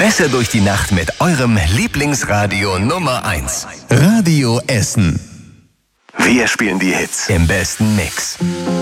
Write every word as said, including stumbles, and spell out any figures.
Besser durch die Nacht mit eurem Lieblingsradio Nummer eins. Radio Essen. Wir spielen die Hits im besten Mix.